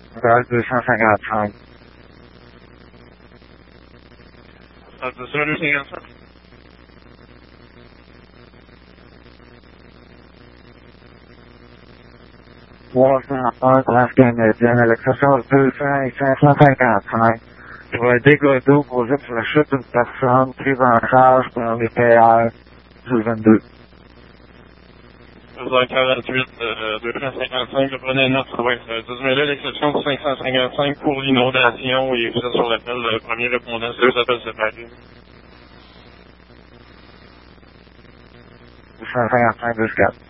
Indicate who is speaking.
Speaker 1: Vers 255.
Speaker 2: À 255.
Speaker 1: 301 place canadienne avec 555. Pour un dégât d'eau causé pour la chute d'une personne prise en charge par les PR du 22.
Speaker 2: 2h48, 255, le prenez note, ça va être 10 000 l'exception de 555 pour l'inondation et vous êtes sur l'appel, le premier répondant, c'est deux appels séparés.
Speaker 1: 255 plus 4.